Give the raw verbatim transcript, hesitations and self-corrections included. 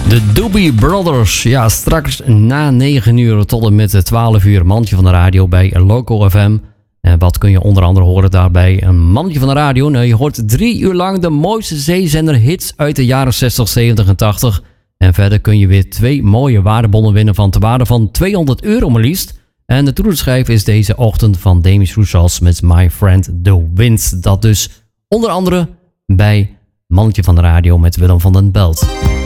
De Doobie Brothers. Ja, straks na negen uur tot en met twaalf uur Mannetje van de Radio bij Local F M. En wat kun je onder andere horen daarbij? Een Mannetje van de Radio. Nou, je hoort drie uur lang de mooiste zeezender hits uit de jaren zestig, zeventig en tachtig. En verder kun je weer twee mooie waardebonnen winnen van te waarde van tweehonderd euro maar liefst. En de toerschijf is deze ochtend van Demis Rousseau met My Friend The Wind. Dat dus onder andere bij Mannetje van de Radio met Willem van den Belt.